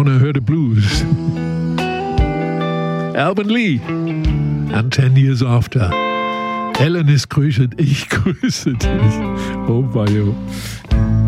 Wanna Hear the Blues. Alban Lee and 10 Years After. Ellen ist grüßet, ich grüße dich. Oh, bye, oh.